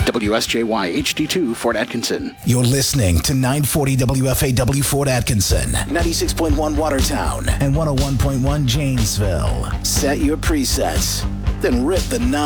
WSJY HD2 Fort Atkinson. You're listening to 940 WFAW Fort Atkinson, 96.1 Watertown, and 101.1 Janesville. Set your presets, then rip the